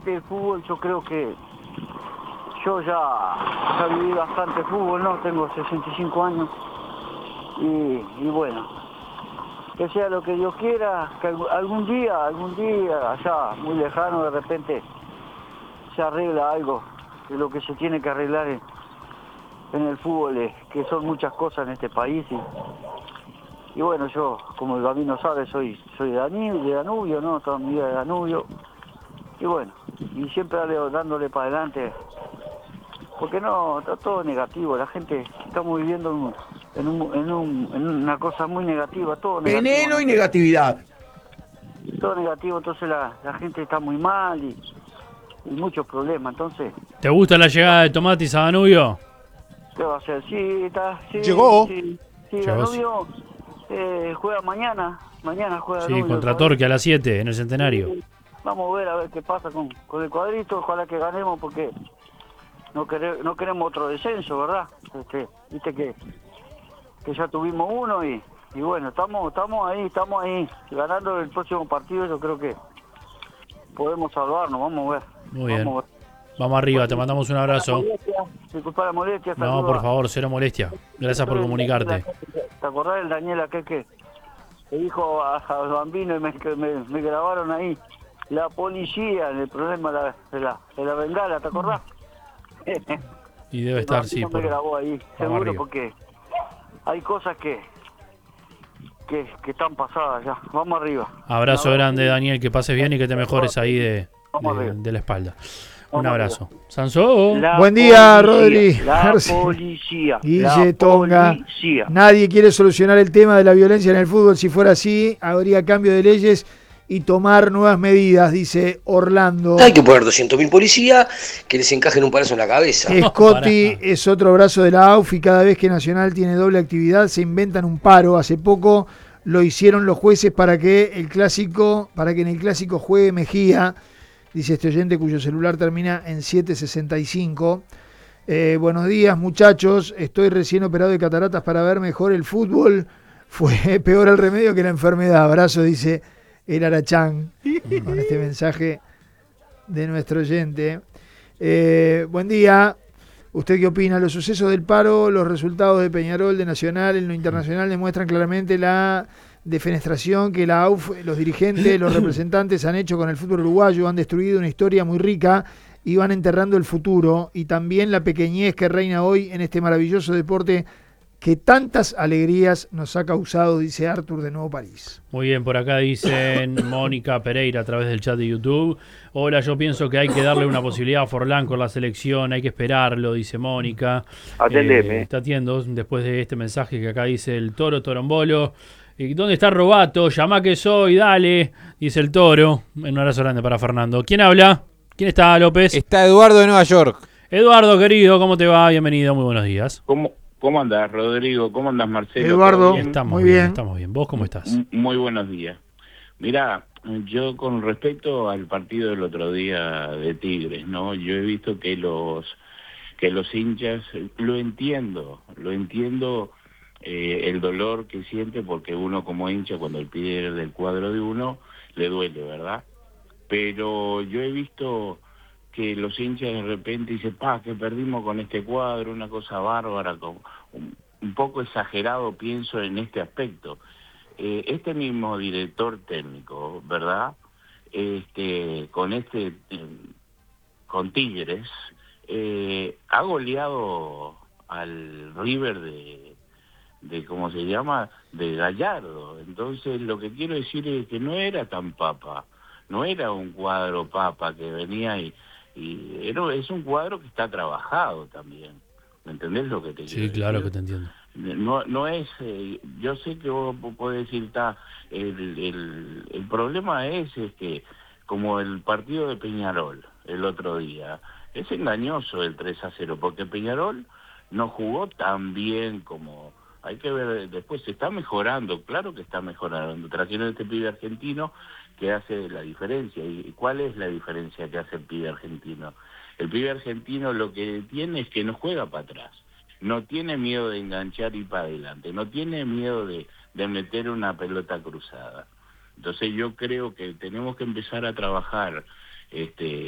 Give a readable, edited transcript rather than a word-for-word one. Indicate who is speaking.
Speaker 1: parte del fútbol, yo creo que yo ya viví bastante fútbol, ¿no? Tengo 65 años y bueno, que sea lo que Dios quiera, que algún día, allá muy lejano, de repente se arregla algo, que lo que se tiene que arreglar en el fútbol es que son muchas cosas en este país y bueno, yo, como el Gabino sabe, soy de Danubio, ¿no? Toda mi vida de Danubio. Y bueno, y siempre dándole para adelante, porque no, está todo negativo, la gente, estamos viviendo en una cosa muy negativa, todo negativo.
Speaker 2: Veneno y negatividad.
Speaker 1: Todo negativo, entonces la gente está muy mal y muchos problemas, entonces...
Speaker 3: ¿Te gusta la llegada de Tomatis a Danubio?
Speaker 1: ¿Qué va a hacer? Sí,
Speaker 2: Llegó.
Speaker 1: Sí,
Speaker 3: Llegó,
Speaker 1: Danubio juega mañana juega
Speaker 3: sí,
Speaker 1: Danubio.
Speaker 3: contra Torque a las 7 en el Centenario.
Speaker 1: Sí, vamos a ver qué pasa con el cuadrito, ojalá que ganemos porque no queremos otro descenso, ¿verdad? Viste que ya tuvimos uno y bueno, estamos ahí, ganando el próximo partido, yo creo que podemos salvarnos, vamos a ver.
Speaker 3: Muy bien. Vamos arriba, te mandamos un abrazo.
Speaker 1: Disculpa la molestia.
Speaker 3: No, por favor, cero molestia. Gracias por comunicarte.
Speaker 1: ¿Te acordás del Daniel aquel que dijo al Bambino y me grabaron ahí? La policía, en el problema de la bengala, ¿te acordás?
Speaker 3: Y debe estar, sí.
Speaker 1: Me grabó ahí, seguro,
Speaker 3: arriba.
Speaker 1: porque hay cosas que están pasadas ya. Vamos arriba.
Speaker 3: Abrazo grande, Daniel, que pases bien y que te mejores ahí de la espalda. Un abrazo. Sansó.
Speaker 2: Buen día, Rodri.
Speaker 1: La policía.
Speaker 2: Guille Tonga. Nadie quiere solucionar el tema de la violencia en el fútbol. Si fuera así, habría cambio de leyes y tomar nuevas medidas, dice Orlando.
Speaker 4: Hay que poner 200.000 policías que les encajen un palazo en la cabeza.
Speaker 2: Scotty es otro brazo de la AUF y cada vez que Nacional tiene doble actividad se inventan un paro. Hace poco lo hicieron los jueces para que en el clásico juegue Mejía. Dice este oyente cuyo celular termina en 765. Buenos días, muchachos. Estoy recién operado de cataratas para ver mejor el fútbol. Fue peor el remedio que la enfermedad. Abrazo, dice el Arachán, con este mensaje de nuestro oyente. Buen día. ¿Usted qué opina? Los sucesos del paro, los resultados de Peñarol, de Nacional, en lo internacional demuestran claramente la defenestración que la AUF, los dirigentes, los representantes han hecho con el fútbol uruguayo. Han destruido una historia muy rica y van enterrando el futuro y también la pequeñez que reina hoy en este maravilloso deporte que tantas alegrías nos ha causado, dice Artur de Nuevo París.
Speaker 3: Muy bien, por acá dicen Mónica Pereira a través del chat de YouTube. Hola, yo pienso que hay que darle una posibilidad a Forlán con la selección, hay que esperarlo, dice Mónica.
Speaker 1: Atendeme.
Speaker 3: Está atiendo después de este mensaje que acá dice el Toro Torombolo. ¿Y dónde está Robato? Llamá que soy, dale, dice el Toro. Un abrazo grande para Fernando. ¿Quién habla? ¿Quién está, López?
Speaker 5: Está Eduardo de Nueva York.
Speaker 3: Eduardo, querido, ¿cómo te va? Bienvenido, muy buenos días.
Speaker 6: ¿Cómo andás, Rodrigo? ¿Cómo andás, Marcelo?
Speaker 2: Eduardo,
Speaker 3: Estamos bien. Estamos bien. ¿Vos cómo estás?
Speaker 6: Muy buenos días. Mirá, yo con respecto al partido del otro día de Tigres, ¿no? Yo he visto que los hinchas, lo entiendo, el dolor que siente, porque uno como hincha cuando pierde del cuadro de uno, le duele, ¿verdad? Pero yo he visto que los hinchas de repente dicen, que perdimos con este cuadro, una cosa bárbara, un poco exagerado pienso en este aspecto. Este mismo director técnico, ¿verdad? Con Tigres, ha goleado al River de ¿cómo se llama? De Gallardo. Entonces lo que quiero decir es que no era tan papa, no era un cuadro papa que venía es un cuadro que está trabajado también. ¿Me entendés lo que te quiero decir?
Speaker 3: Sí, claro que te entiendo.
Speaker 6: No es, yo sé que vos podés decir, el problema es que, como el partido de Peñarol el otro día, es engañoso el 3-0, porque Peñarol no jugó tan bien como... Hay que ver, después se está mejorando, claro que está mejorando. Trajeron este pibe argentino que hace la diferencia. ¿Y cuál es la diferencia que hace el pibe argentino? El pibe argentino lo que tiene es que no juega para atrás. No tiene miedo de enganchar y para adelante. No tiene miedo de meter una pelota cruzada. Entonces yo creo que tenemos que empezar a trabajar